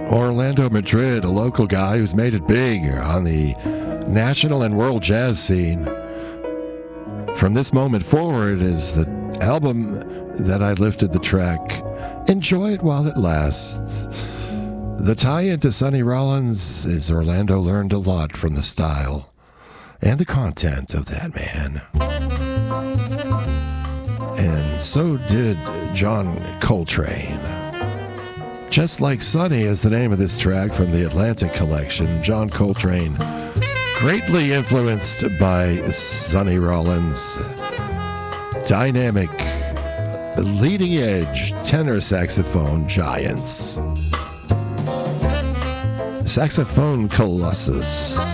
Orlando Madrid, a local guy who's made it big on the national and world jazz scene. From this moment forward is the album that I lifted the track, Enjoy It While It Lasts. The tie-in to Sonny Rollins is Orlando learned a lot from the style and the content of that man. And so did John Coltrane. Just Like Sonny is the name of this track from the Atlantic collection. John Coltrane, greatly influenced by Sonny Rollins. Dynamic, leading edge tenor saxophone giants. Saxophone colossus.